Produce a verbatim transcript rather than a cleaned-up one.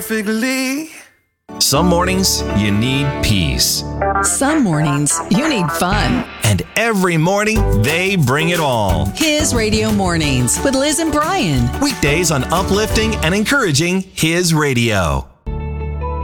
perfectly. Some mornings, you need peace. Some mornings, you need fun. And every morning, they bring it all. His Radio Mornings with Liz and Brian. Weekdays on uplifting and encouraging His Radio.